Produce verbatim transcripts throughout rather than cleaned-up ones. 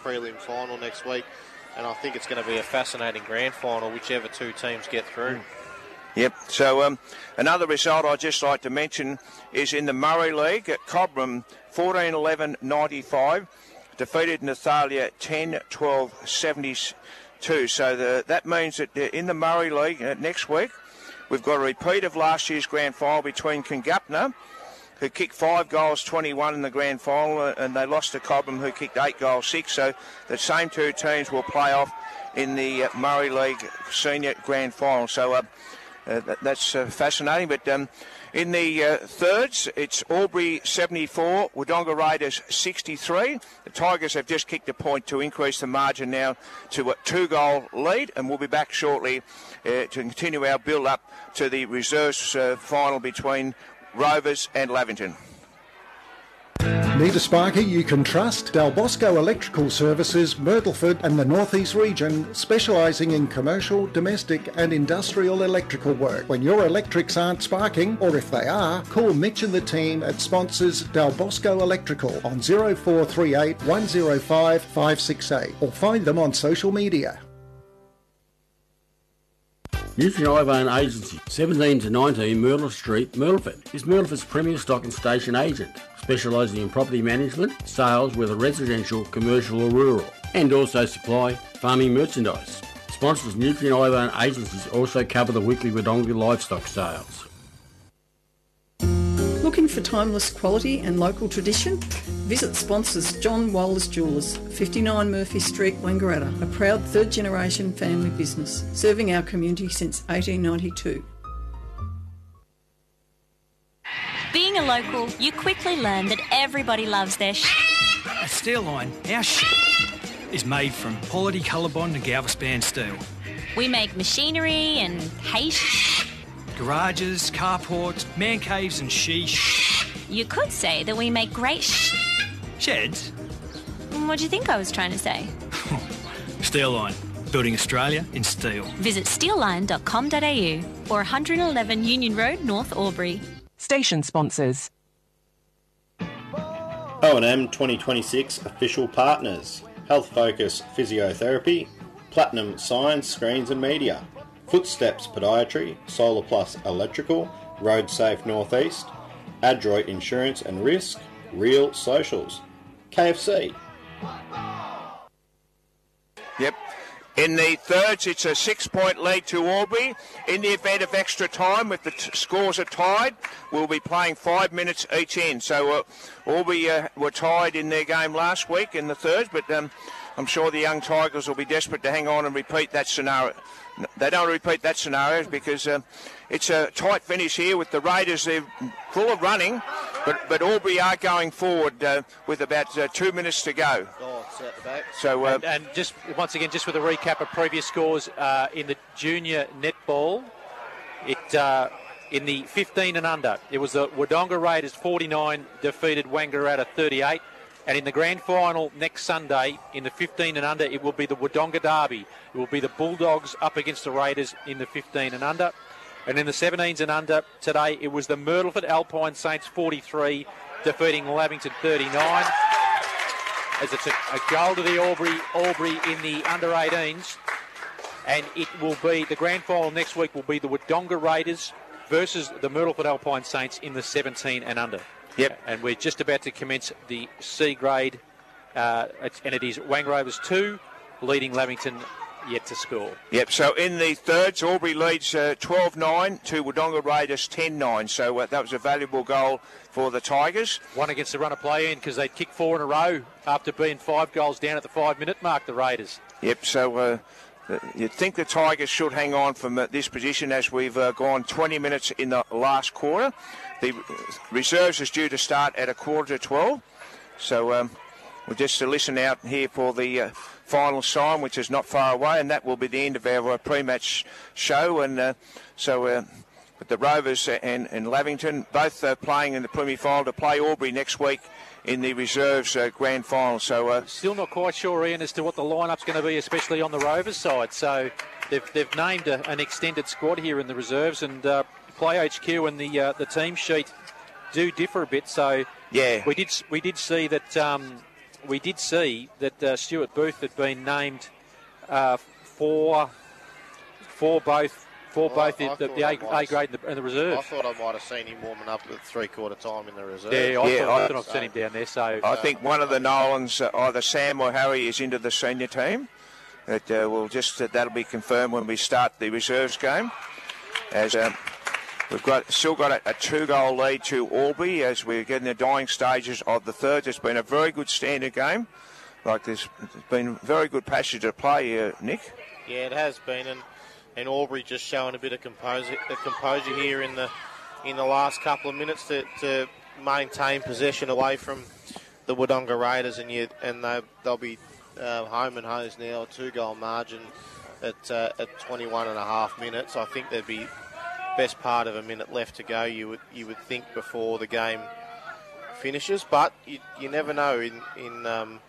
prelim final next week. And I think it's going to be a fascinating grand final, whichever two teams get through. Mm. Yep, so um, another result I'd just like to mention is in the Murray League at Cobram, fourteen eleven ninety-five, defeated Nathalia ten twelve seventy-two. So the, that means that in the Murray League uh, next week, we've got a repeat of last year's grand final between Kingupna, who kicked five goals twenty-one in the grand final, and they lost to Cobram, who kicked eight goals six. So the same two teams will play off in the uh, Murray League Senior Grand Final. So uh, uh, that, that's uh, fascinating. But um, in the uh, thirds, it's Albury seventy-four, Wodonga Raiders sixty-three. The Tigers have just kicked a point to increase the margin now to a two-goal lead, and we'll be back shortly uh, to continue our build-up to the reserves uh, final between Rovers and Lavington. Need a sparky you can trust? Del Bosco Electrical Services, Myrtleford and the North East region, specialising in commercial, domestic and industrial electrical work. When your electrics aren't sparking, or if they are, call Mitch and the team at sponsors Del Bosco Electrical on zero four three eight, one zero five, five six eight or find them on social media. Nutrien Agency, seventeen to nineteen Myrtle Street, Myrtleford, is Myrtleford's premier stock and station agent, specialising in property management, sales, whether residential, commercial or rural, and also supply farming merchandise. Sponsors Nutrien Agencies also cover the weekly Wodonga livestock sales. Looking for timeless quality and local tradition? Visit sponsors John Wallace Jewellers, fifty-nine Murphy Street, Wangaratta, a proud third generation family business, serving our community since eighteen ninety-two. Being a local, you quickly learn that everybody loves their sh**. At Steelline, our sh** is made from quality Colorbond and Galvespan steel. We make machinery and hay sh**. Garages, carports, man caves and she sh**. You could say that we make great sh**. Sheds? What do you think I was trying to say? Steelline, building Australia in steel. Visit steelline dot com dot a u or one hundred eleven Union Road, North Albury. Station sponsors. O and M twenty twenty-six official partners: Health Focus Physiotherapy, Platinum Science Screens and Media, Footsteps Podiatry, Solar Plus Electrical, Road Safe Northeast, Adroit Insurance and Risk, Real Socials, K F C. Yep. In the thirds, it's a six-point lead to Albury. In the event of extra time, if the t- scores are tied, we'll be playing five minutes each end. So uh, Albury uh, were tied in their game last week in the thirds, but um, I'm sure the young Tigers will be desperate to hang on and repeat that scenario. They don't repeat that scenario because uh, it's a tight finish here with the Raiders. They're full of running, but, but Albury are going forward uh, with about uh, two minutes to go. Oh, it's out the back. So, uh, and, and just once again, just with a recap of previous scores uh, in the junior netball, it uh, in the fifteen and under, it was the Wodonga Raiders forty-nine defeated Wangaratta thirty-eight. And in the grand final next Sunday, in the fifteen and under, it will be the Wodonga Derby. It will be the Bulldogs up against the Raiders in the fifteen and under. And in the seventeens and under today, it was the Myrtleford Alpine Saints forty-three defeating Lavington thirty-nine. As it's a, a goal to the Albury, Albury in the under eighteens. And it will be, the grand final next week will be the Wodonga Raiders versus the Myrtleford Alpine Saints in the seventeen and under. Yep. And we're just about to commence the C grade, uh, and it is Wang Rovers two, leading Lavington yet to score. Yep, so in the thirds, Albury leads uh, twelve nine to Wodonga Raiders ten nine. So uh, that was a valuable goal for the Tigers. One against the run of play in because they'd kicked four in a row after being five goals down at the five-minute mark, the Raiders. Yep, so uh, you'd think the Tigers should hang on from uh, this position as we've uh, gone twenty minutes in the last quarter. The reserves is due to start at a quarter to twelve. So um, we'll just uh, listen out here for the uh, final sign, which is not far away, and that will be the end of our uh, pre-match show. And uh, so uh, with the Rovers and, and Lavington both uh, playing in the preliminary final to play Albury next week in the reserves uh, grand final. So uh, still not quite sure, Ian, as to what the lineup's going to be, especially on the Rovers side. So they've they've named a, an extended squad here in the reserves, and uh, Play H Q and the uh, the team sheet do differ a bit. So yeah, we did we did see that um, we did see that uh, Stuart Booth had been named uh, for for both for Well, both I- I the, the, thought the I A, might A grade and the, and the reserve. I thought I might have seen him warming up at three-quarter time in the reserve. Yeah, I Yeah, thought, I I- thought I've seen him down there. So I think one of the Nolans, uh, either Sam or Harry, is into the senior team. That uh, will just uh, that'll be confirmed when we start the reserves game. As um, we've got still got a, a two-goal lead to Albury as we're getting the dying stages of the third. It's been a very good standard game. Like there's, there's been very good passage of play, uh, Nick. Yeah, it has been, and and Albury just showing a bit of composure, uh, composure here in the in the last couple of minutes to, to maintain possession away from the Wodonga Raiders, and you and they they'll be uh, home and hosed now, a two-goal margin at uh, at twenty-one and a half minutes. I think there'd be best part of a minute left to go. You would you would think before the game finishes, but you you never know in in um,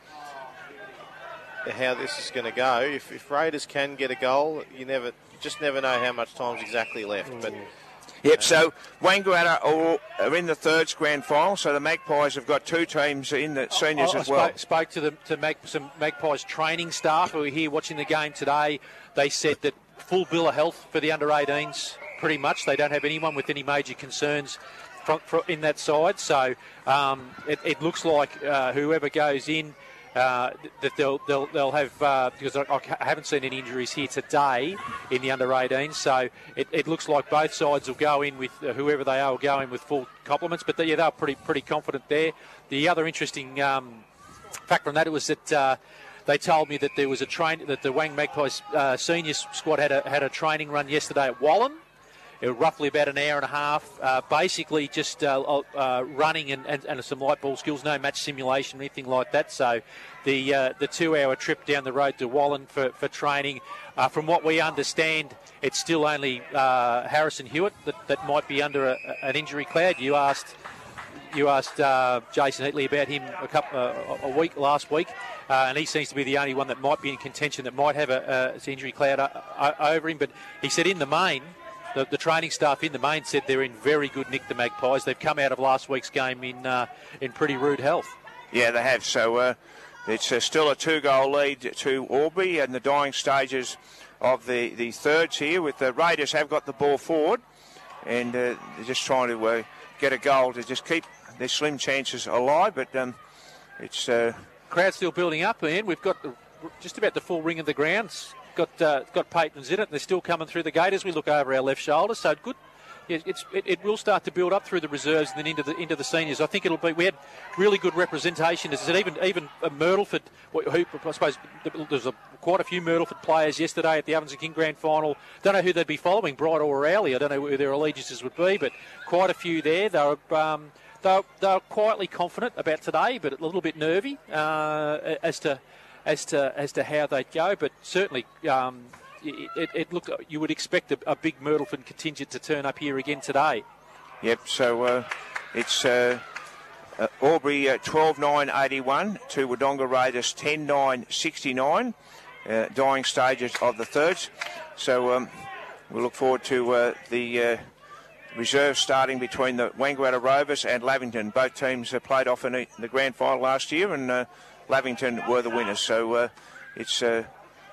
how this is going to go. If, if Raiders can get a goal, you never you just never know how much time's exactly left. But Yep, so Wangaratta are, are in the third grand final, so the Magpies have got two teams in the seniors I, I as well. Spoke, spoke to them to make some Magpies training staff who were here watching the game today. They said that full bill of health for the under eighteens, pretty much. They don't have anyone with any major concerns from, from, in that side. So um, it, it looks like uh, whoever goes in, Uh, that they'll they'll they'll have uh, because I, I haven't seen any injuries here today in the under eighteens, so it, it looks like both sides will go in with uh, whoever they are will go in with full complements. But they, yeah, they're pretty pretty confident there. The other interesting um, fact from that was that uh, they told me that there was a train that the Wang Magpies uh, senior squad had a had a training run yesterday at Wallen. It was roughly about an hour and a half, uh, basically just uh, uh, running and, and, and some light ball skills, no match simulation or anything like that. So the uh, the two-hour trip down the road to Wallen for, for training, uh, from what we understand, it's still only uh, Harrison Hewitt that, that might be under a, an injury cloud. You asked you asked uh, Jason Heatley about him a, couple, uh, a week last week, uh, and he seems to be the only one that might be in contention that might have a, a injury cloud uh, over him. But he said in the main, The, the training staff in the main said they're in very good nick, the Magpies. They've come out of last week's game in uh, in pretty rude health. Yeah, they have. So uh, it's uh, still a two-goal lead to Albury and the dying stages of the, the thirds here. With the Raiders have got the ball forward, and uh, they're just trying to uh, get a goal to just keep their slim chances alive. But um, it's uh, crowd still building up, Ian. We've got the, just about the full ring of the grounds. Got uh, got patrons in it, and they're still coming through the gate as we look over our left shoulder. So good, it, it's it, it will start to build up through the reserves and then into the into the seniors. I think it'll be. We had really good representation. As I said, even even uh, Myrtleford, who I suppose there's a, quite a few Myrtleford players yesterday at the Ovens and King Grand Final. Don't know who they'd be following, Bright or Rowley. I don't know who their allegiances would be, but quite a few there. They were. Um, they were quietly confident about today, but a little bit nervy uh, as to. As to as to how they'd go, but certainly um, it, it, it looked. You would expect a, a big Myrtleford contingent to turn up here again today. Yep. So uh, it's uh, uh, Albury uh, twelve nine eighty-one to Wodonga Raiders ten nine sixty-nine. Uh, dying stages of the thirds. So um, we look forward to uh, the uh, reserve starting between the Wangaratta Rovers and Lavington. Both teams uh, played off in the grand final last year, and Uh, Lavington were the winners, so uh, it's uh,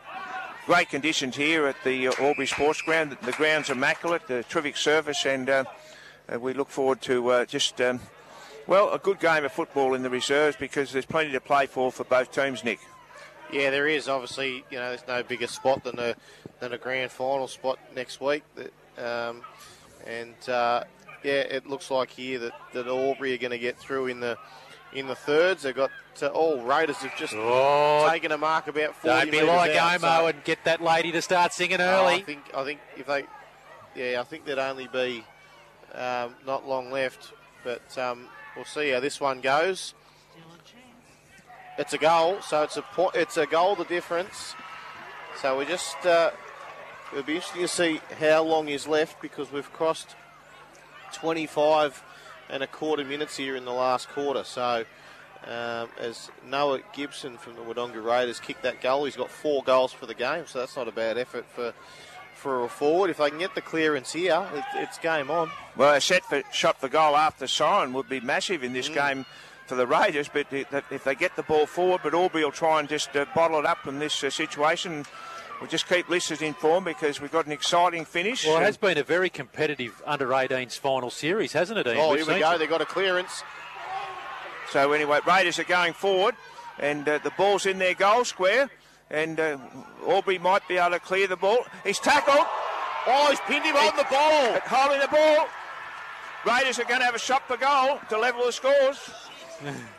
great conditions here at the uh, Albury Sports Ground. The ground's immaculate, the terrific surface, and uh, uh, we look forward to uh, just, um, well, a good game of football in the reserves because there's plenty to play for for both teams, Nick. yeah, there is. Obviously, you know, there's no bigger spot than a than a grand final spot next week. That, um, and uh, yeah, it looks like here that, that Albury are going to get through in the in the thirds. They've got uh, all Raiders have just oh, taken a mark about forty Don't be metres like out, Omo so and get that lady to start singing oh, early. I think I think if they, yeah, I think there'd only be um, not long left, but um, we'll see how this one goes. It's a goal, so it's a po- it's a goal the difference. So we just uh, it'll be interesting to see how long is left because we've crossed twenty-five and a quarter minutes here in the last quarter. So um, as Noah Gibson from the Wodonga Raiders kicked that goal, he's got four goals for the game, so that's not a bad effort for for a forward. If they can get the clearance here, it, it's game on. Well, a set for shot for goal after siren would be massive in this mm. game. for the Raiders, but if they get the ball forward, but Albury will try and just uh, bottle it up from this uh, situation. We'll just keep listeners informed because we've got an exciting finish. Well, it has been a very competitive under eighteens final series, hasn't it, Ian? Oh, We've here we seen go. it. They've got a clearance. So anyway, Raiders are going forward, and uh, the ball's in their goal square, and uh, Albury might be able to clear the ball. He's tackled. Oh, he's pinned him on the ball. Holding the ball. Raiders are going to have a shot for goal to level the scores.